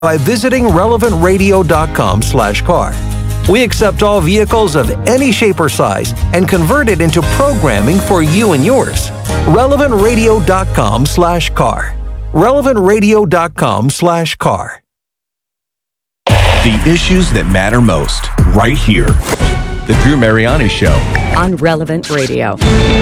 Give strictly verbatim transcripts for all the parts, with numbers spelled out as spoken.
by visiting relevant radio dot com slash car. We accept all vehicles of any shape or size and convert it into programming for you and yours. relevant radio dot com slash car. relevant radio dot com slash car. The issues that matter most, right here. The Drew Mariani Show. On Relevant Radio.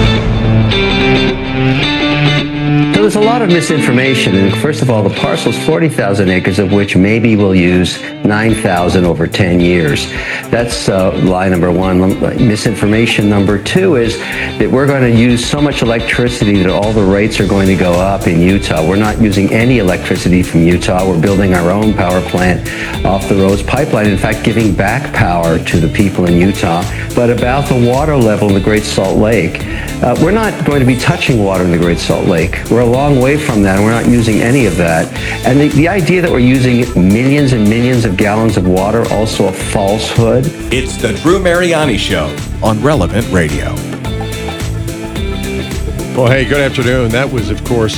So there's a lot of misinformation. And first of all, the parcel's forty thousand acres, of which maybe we'll use nine thousand over ten years. That's uh, lie number one. Misinformation number two is that we're going to use so much electricity that all the rates are going to go up in Utah. We're not using any electricity from Utah. We're building our own power plant off the Rose Pipeline, in fact, giving back power to the people in Utah. But about the water level in the Great Salt Lake, uh, we're not going to be touching water in the Great Salt Lake. We're a long way from that, and we're not using any of that. And the, the idea that we're using millions and millions of gallons of water, also a falsehood. It's the Drew Mariani Show on Relevant Radio. Well, hey, good afternoon. That was, of course,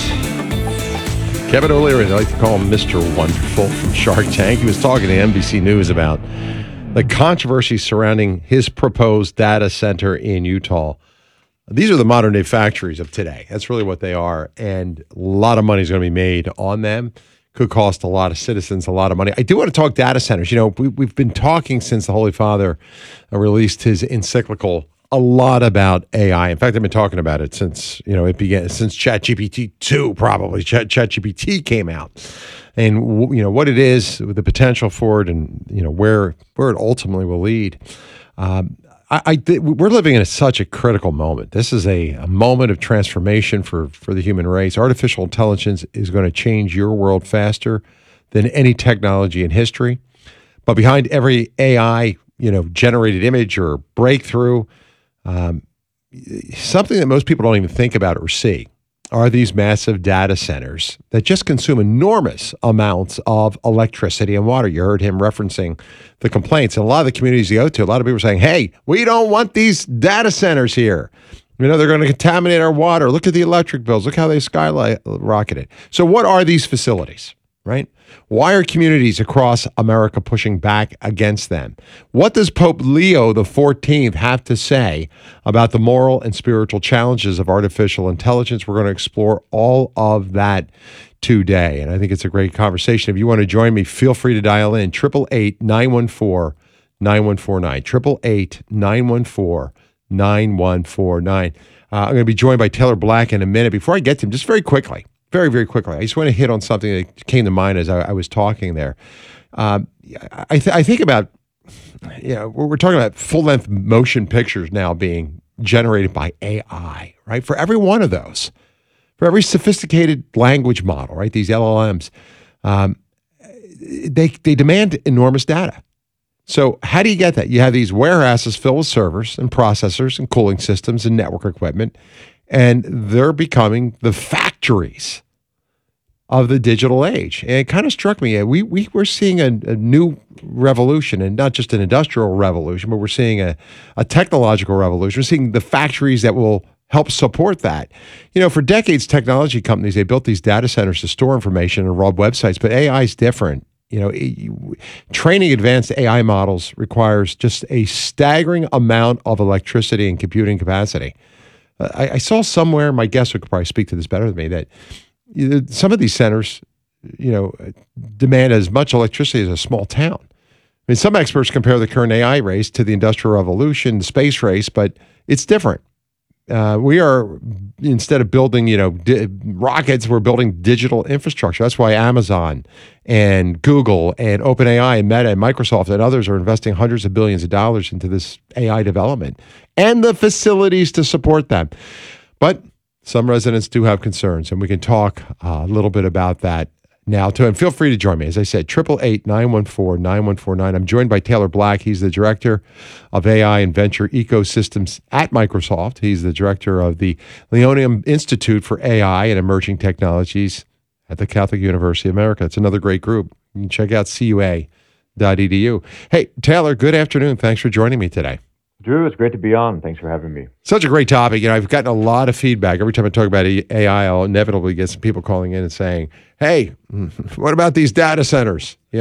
Kevin O'Leary. I like to call him Mister Wonderful from Shark Tank. He was talking to N B C News about the controversy surrounding his proposed data center in Utah. These are the modern day factories of today. That's really what they are. And a lot of money is going to be made on them. Could cost a lot of citizens a lot of money. I do want to talk data centers. You know, we, we've been talking since the Holy Father released his encyclical a lot about A I. In fact, I've been talking about it since, you know, it began, since ChatGPT two probably. Chat, ChatGPT came out. And, you know, what it is, the potential for it, and, you know, where, where it ultimately will lead. Um, I, I th- we're living in a, such a critical moment. This is a, a moment of transformation for, for the human race. Artificial intelligence is going to change your world faster than any technology in history. But behind every A I, you know, generated image or breakthrough, um, something that most people don't even think about or see are these massive data centers that just consume enormous amounts of electricity and water. You heard him referencing the complaints. And a lot of the communities you go to, a lot of people are saying, hey, we don't want these data centers here. You know, they're going to contaminate our water. Look at the electric bills. Look how they skyrocketed. So what are these facilities, right? Why are communities across America pushing back against them? What does Pope Leo the fourteenth have to say about the moral and spiritual challenges of artificial intelligence? We're going to explore all of that today, and I think it's a great conversation. If you want to join me, feel free to dial in, eight eight eight, nine one four, nine one four nine, eight eight eight, nine one four, nine one four nine. Uh, I'm going to be joined by Taylor Black in a minute. Before I get to him, just very quickly, Very, very quickly, I just want to hit on something that came to mind as I, I was talking there. Um, I, th- I think about, you know, we're, we're talking about full-length motion pictures now being generated by A I, right? For every one of those, for every sophisticated language model, right? These L L Ms, um, they they demand enormous data. So how do you get that? You have these warehouses filled with servers and processors and cooling systems and network equipment, and they're becoming the factories of the digital age. And it kind of struck me, we, we, we're seeing a, a new revolution, and not just an industrial revolution, but we're seeing a, a technological revolution. We're seeing the factories that will help support that. You know, for decades, technology companies, they built these data centers to store information and run websites, but A I is different. You know, it, training advanced A I models requires just a staggering amount of electricity and computing capacity. I, I saw somewhere, my guest would probably speak to this better than me, that you know, some of these centers, you know, demand as much electricity as a small town. I mean, some experts compare the current A I race to the Industrial Revolution, the space race, but it's different. Uh, we are, instead of building, you know, di- rockets, we're building digital infrastructure. That's why Amazon and Google and OpenAI and Meta and Microsoft and others are investing hundreds of billions of dollars into this A I development and the facilities to support them. But some residents do have concerns, and we can talk uh, a little bit about that now too. And feel free to join me. As I said, eight eight eight, nine one four, nine one four nine. I'm joined by Taylor Black. He's the director of A I and venture ecosystems at Microsoft. He's the director of the Leonium Institute for A I and Emerging Technologies at the Catholic University of America. It's another great group. You can check out C U A dot E D U. Hey, Taylor, good afternoon. Thanks for joining me today. Drew, it's great to be on. Thanks for having me. Such a great topic. You know, I've gotten a lot of feedback. Every time I talk about A I, I'll inevitably get some people calling in and saying, hey, what about these data centers? You